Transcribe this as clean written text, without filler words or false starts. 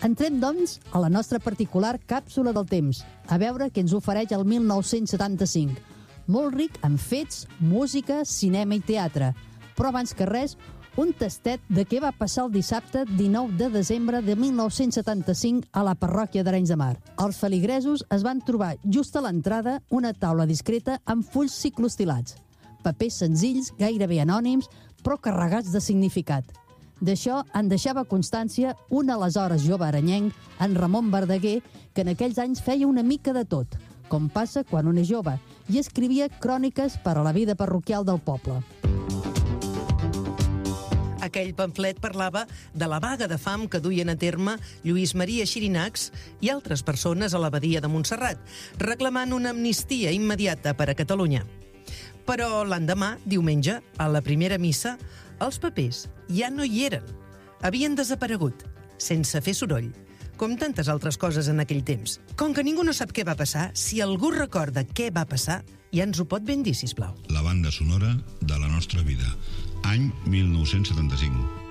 Entrem, doncs, a la nostra particular càpsula del temps, a veure què ens ofereix el 1975. Molt ric en fets, música, cinema i teatre. Però abans que res, un tastet de què va passar el dissabte 19 de desembre de 1975 a la parròquia d'Arenys de Mar. Els feligresos es van trobar just a l'entrada una taula discreta amb fulls ciclostilats. Papers senzills, gairebé anònims, però carregats de significat. D'això en deixava constància un aleshores jove arenyenc, en Ramon Verdaguer, que en aquells anys feia una mica de tot, com passa quan un és jove, i escrivia cròniques per a la vida parroquial del poble. Aquell pamflet parlava de la vaga de fam que duien a terme Lluís Maria Xirinacs i altres persones a l'abadia de Montserrat, reclamant una amnistia immediata per a Catalunya. Però l'endemà, diumenge, a la primera missa, els papers ja no hi eren. Havien desaparegut, sense fer soroll, com tantes altres coses en aquell temps. Com que ningú no sap què va passar, si algú recorda què va passar, ja ens ho pot ben dir, sisplau. La banda sonora de la nostra vida. Any 1975.